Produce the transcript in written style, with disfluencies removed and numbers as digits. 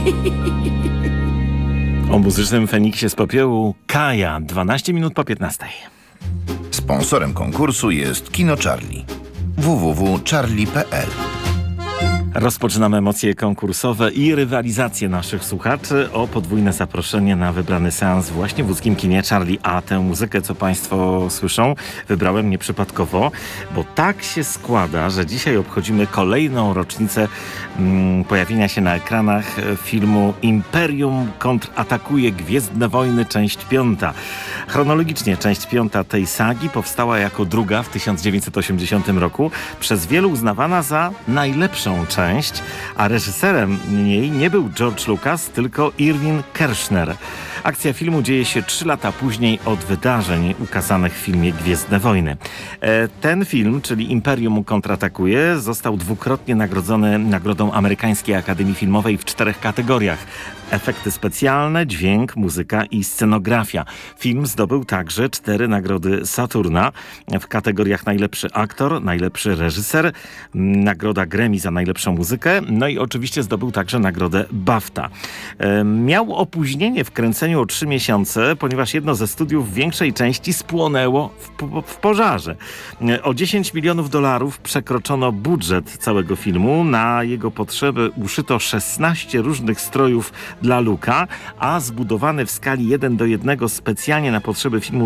O muzycznym Feniksie z popiołu Kaja, 12 minut po 15. Sponsorem konkursu jest Kino Charlie. www.charlie.pl. Rozpoczynamy emocje konkursowe i rywalizację naszych słuchaczy o podwójne zaproszenie na wybrany seans właśnie w łódzkim kinie Charlie. A tę muzykę, co Państwo słyszą, wybrałem nieprzypadkowo, bo tak się składa, że dzisiaj obchodzimy kolejną rocznicę pojawienia się na ekranach filmu Imperium kontratakuje Gwiezdne Wojny, część 5. Chronologicznie część 5 tej sagi powstała jako druga w 1980 roku, przez wielu uznawana za najlepszą część, a reżyserem jej nie był George Lucas, tylko Irvin Kershner. Akcja filmu dzieje się 3 lata później od wydarzeń ukazanych w filmie Gwiezdne Wojny. Ten film, czyli Imperium kontratakuje, został dwukrotnie nagrodzony Nagrodą Amerykańskiej Akademii Filmowej w 4 kategoriach. Efekty specjalne, dźwięk, muzyka i scenografia. Film zdobył także 4 nagrody Saturna w kategoriach najlepszy aktor, najlepszy reżyser, nagroda Grammy za najlepszą muzykę, no i oczywiście zdobył także nagrodę BAFTA. Miał opóźnienie w kręceniu o 3 miesiące, ponieważ jedno ze studiów w większej części spłonęło w pożarze. O $10 milionów przekroczono budżet całego filmu. Na jego potrzeby uszyto 16 różnych strojów dla Luka, a zbudowany w skali 1:1 specjalnie na potrzeby filmu